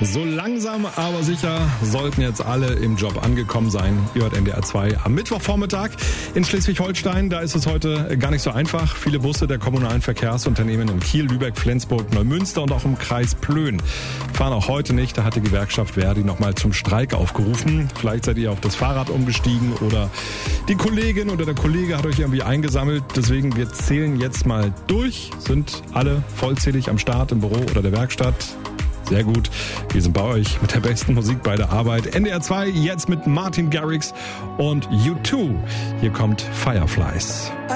So langsam, aber sicher sollten jetzt alle im Job angekommen sein. Ihr hört NDR 2 am Mittwochvormittag in Schleswig-Holstein. Da ist es heute gar nicht so einfach. Viele Busse der kommunalen Verkehrsunternehmen in Kiel, Lübeck, Flensburg, Neumünster und auch im Kreis Plön fahren auch heute nicht. Da hat die Gewerkschaft Verdi nochmal zum Streik aufgerufen. Vielleicht seid ihr auf das Fahrrad umgestiegen oder die Kollegin oder der Kollege hat euch irgendwie eingesammelt. Deswegen, wir zählen jetzt mal durch. Sind alle vollzählig am Start im Büro oder der Werkstatt? Sehr gut. Wir sind bei euch mit der besten Musik bei der Arbeit. NDR 2 jetzt mit Martin Garrix und U2. Hier kommt Fireflies.